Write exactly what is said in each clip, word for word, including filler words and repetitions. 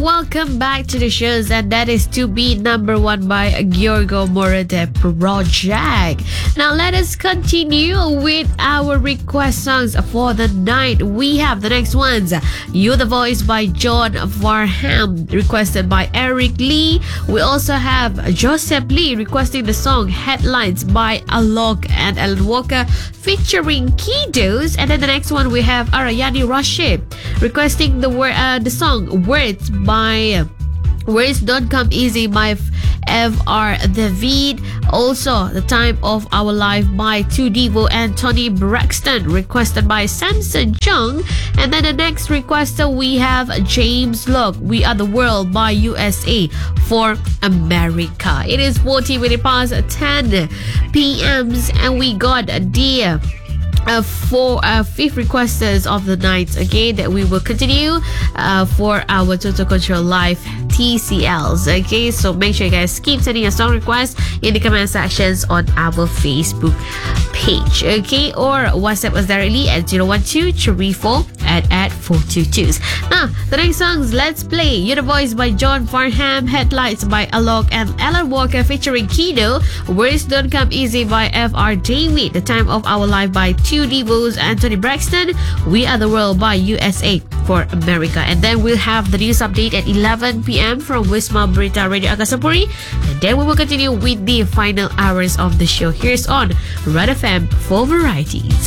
welcome back to the shows, and that is To Be Number One by Giorgio Moroder Project. Now let us continue with our request songs for the night. We have the next ones. You the Voice by John Farnham, requested by Eric Lee. We also have Joseph Lee requesting the song Headlights by Alok and Alan Walker featuring Kiddos. And then the next one we have Arayani Rashid requesting the word uh, the song Words by Words Don't Come Easy by F R David. Also, The Time of Our Life by Two Devo and Tony Braxton, requested by Samson Chung. And then the next requester we have James Locke, We Are the World by U S A for America. It is forty minutes past ten p.m. and we got the Uh, for uh, fifth requesters of the night again that we will continue uh, for our Total Control Live T C Ls. Okay, so make sure you guys keep sending your song requests in the comment sections on our Facebook page, okay, or WhatsApp us directly at zero one two three four at at four two two. Now the next songs, let's play You the Voice by John Farnham, Headlights by Alok and Alan Walker featuring Kido, Words Don't Come Easy by F R David, The Time of Our Life by Two Devos, Anthony Braxton, We Are the World by U S A for America. And then we'll have the news update at eleven p.m. from Wisma Berita Radio Akasapuri, and then we will continue with the final hours of the show. Here's on Red F M for varieties.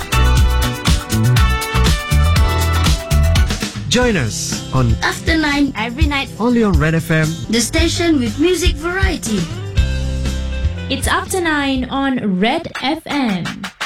Join us on After nine every night, only on Red F M, the station with music variety. It's After nine on Red F M.